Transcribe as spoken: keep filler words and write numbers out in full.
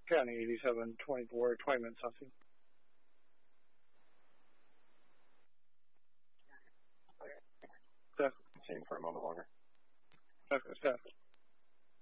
County eighty-seven twenty-four, twenty minutes, I'll see. Steph. Same for a moment longer. Okay, Steph.